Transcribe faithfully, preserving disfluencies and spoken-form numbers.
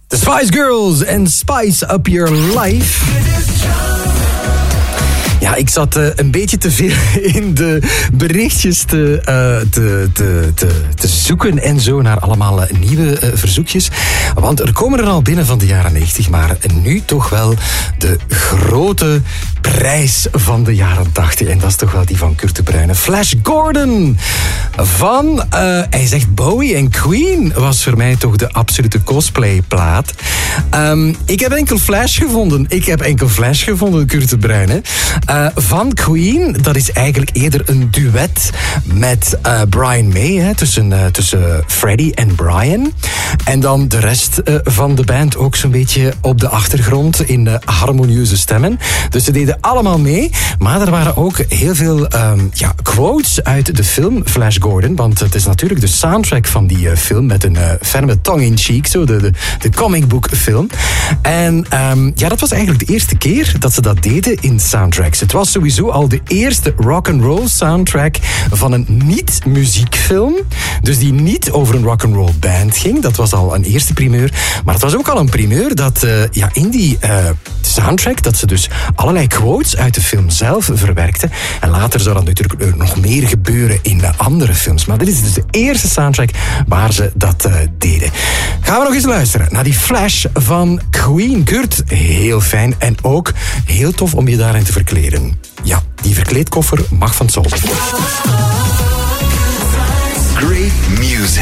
The Spice Girls en Spice Up Your Life. Ja, ik zat uh, een beetje te veel in de berichtjes te, uh, te, te, te, te zoeken en zo naar allemaal uh, nieuwe uh, verzoekjes. Want er komen er al binnen van de jaren negentig, maar nu toch wel de grote prijs van de jaren tachtig. En dat is toch wel die van Kurt de Bruyne. Flash Gordon van, uh, hij zegt Bowie en Queen was voor mij toch de absolute cosplayplaat. Um, ik heb enkel Flash gevonden. Ik heb enkel Flash gevonden, Kurt de Bruyne. Uh, van Queen, dat is eigenlijk eerder een duet met uh, Brian May, hè, tussen, uh, tussen Freddie en Brian. En dan de rest uh, van de band ook zo'n beetje op de achtergrond in uh, harmonieuze stemmen. Dus ze deden allemaal mee, maar er waren ook heel veel um, ja, quotes uit de film Flash Gordon, want het is natuurlijk de soundtrack van die uh, film met een uh, ferme tongue-in-cheek, zo de, de, de comic book film. En um, ja, dat was eigenlijk de eerste keer dat ze dat deden in soundtracks. Het was sowieso al de eerste rock'n'roll soundtrack van een niet-muziekfilm, dus die niet over een rock'n'roll band ging. Dat was al een eerste primeur, maar het was ook al een primeur dat uh, ja, in die uh, soundtrack, dat ze dus allerlei quotes uit de film zelf verwerkten. En later zou dat natuurlijk nog meer gebeuren in de andere films. Maar dit is dus de eerste soundtrack waar ze dat uh, deden. Gaan we nog eens luisteren naar die Flash van Queen. Kurt, heel fijn en ook heel tof om je daarin te verkleden. Ja, die verkleedkoffer mag van Sol. Great music.